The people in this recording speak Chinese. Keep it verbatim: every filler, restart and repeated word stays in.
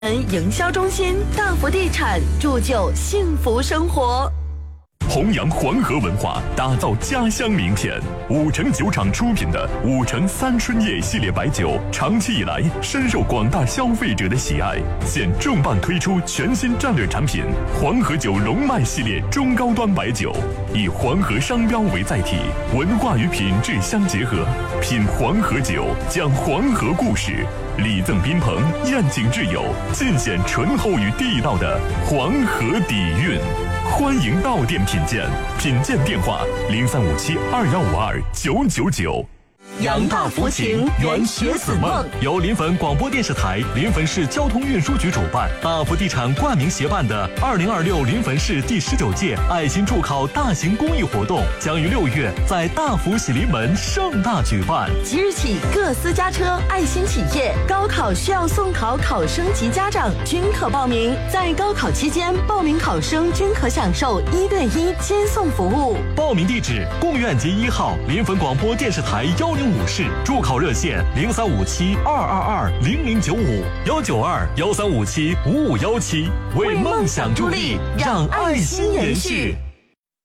营销中心，大福地产铸就幸福生活。 弘扬黄河文化，打造家乡名片。五城酒厂出品的五城三春叶系列白酒，长期以来深受广大消费者的喜爱。现重磅推出全新战略产品——黄河酒龙脉系列中高端白酒，以黄河商标为载体，文化与品质相结合。品黄河酒，讲黄河故事，礼赠宾朋，宴请挚友，尽显醇厚与地道的黄河底蕴。欢迎到店品鉴，品鉴电话零三五七二幺五二九九九。 扬大福情，圆学子梦， 由临汾广播电视台、临汾市交通运输局主办，大福地产冠名协办的二零二六临汾市第十九届爱心助考大型公益活动，将于六月在大福喜临门盛大举办。 即日起，各私家车、爱心企业、高考需要送考考生及家长均可报名。在高考期间，报名考生均可享受一对一接送服务。 报名地址：贡院街一号临汾广播电视台幺零五室，助考热线零三五七二二二零零九五幺九二幺三五七五五幺七，为梦想助力，让爱心延续。